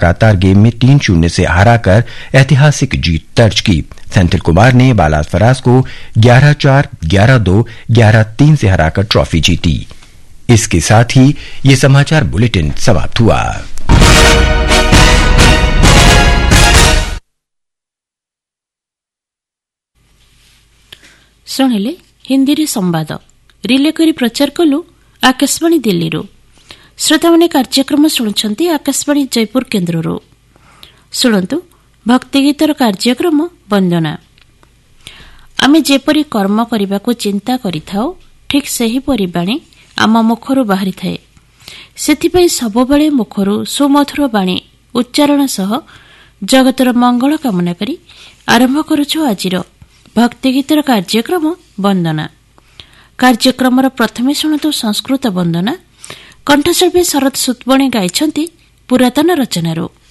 लगातार गेम में 3-0 से हराकर ऐतिहासिक जीत दर्ज की। सेंथिल कुमार ने बालास फराज को 11-4, 11-2, 11-3 से हराकर ट्रॉफी जीती। इसके साथ ही ये समाचार बुलेटिन समाप्त हुआ। शुणिले हिंदी संवाद रिले करी प्रचार कलु आकाशवाणी दिल्ली। श्रोता मैंने कार्यक्रम शुणुंट आकाशवाणी जयपुर केन्द्र। शुणु भक्तिगीतर कार्यक्रम वंदना। आमे जेपरी कर्म करने को चिंता करिथाओ ठीक सेहीपरि बाणी आम मुखरू बाहरी थाए। सेथिपई सबुबले मुखरू सुमधुर बाणी उच्चारण सह जगतर मंगल कामना करी आरंभ करुछु आजिर भक्तिगीतर कार्यक्रम वंदना। कार्यक्रमर प्रथमे शुणुतु संस्कृत वंदना। कंठशिल्पी शरद सुतबणी गाइछन्ति पुरातन रचनारू।